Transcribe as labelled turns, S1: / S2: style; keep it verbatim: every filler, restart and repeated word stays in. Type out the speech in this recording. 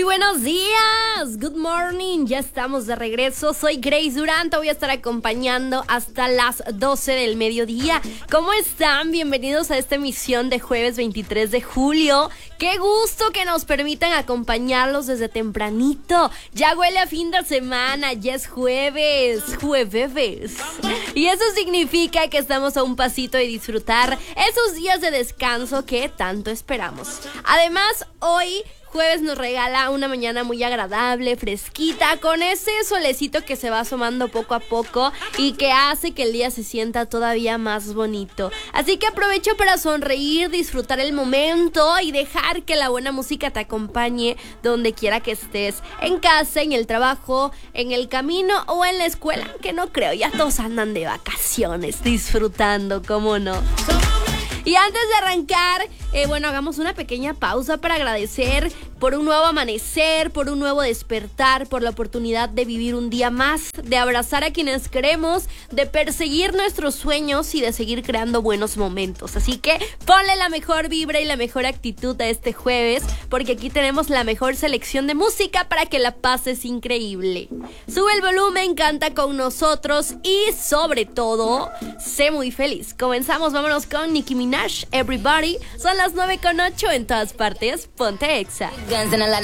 S1: buenos días, good morning, ya estamos de regreso. Soy Grace Durán, te voy a estar acompañando hasta las doce del mediodía. ¿Cómo están? Bienvenidos a esta emisión de jueves veintitrés de julio. Qué gusto que nos permitan acompañarlos desde tempranito. Ya huele a fin de semana, ya es jueves, jueves. Y eso significa que estamos a un pasito de disfrutar esos días de descanso que tanto esperamos. Además, hoy jueves nos regala una mañana muy agradable, fresquita, con ese solecito que se va asomando poco a poco y que hace que el día se sienta todavía más bonito. Así que aprovecha para sonreír, disfrutar el momento y dejar que la buena música te acompañe donde quiera que estés, en casa, en el trabajo, en el camino o en la escuela, que no creo, ya todos andan de vacaciones, disfrutando, ¿cómo no? Y antes de arrancar, eh, bueno, hagamos una pequeña pausa para agradecer por un nuevo amanecer, por un nuevo despertar, por la oportunidad de vivir un día más, de abrazar a quienes queremos, de perseguir nuestros sueños y de seguir creando buenos momentos. Así que ponle la mejor vibra y la mejor actitud a este jueves, porque aquí tenemos la mejor selección de música para que la pases increíble. Sube el volumen, canta con nosotros y sobre todo, sé muy feliz. Comenzamos, vámonos con Nicki Minaj, Everybody. Son las nueve con ocho en todas partes. Ponte Exa.
S2: Guns and a lot